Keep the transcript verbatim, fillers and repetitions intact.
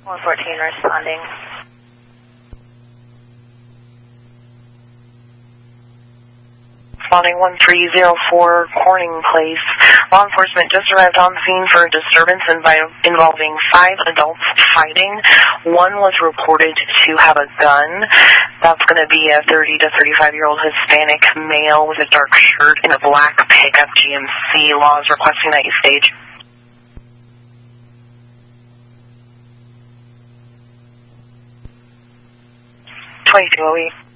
one fourteen responding. Responding one three zero four Corning Place. Law enforcement just arrived on the scene for a disturbance invi- involving five adults fighting. One was reported to have a gun. That's going to be a thirty to thirty-five-year-old Hispanic male with a dark shirt and a black pickup G M C. Law is requesting that you stage. twenty-two oh eight.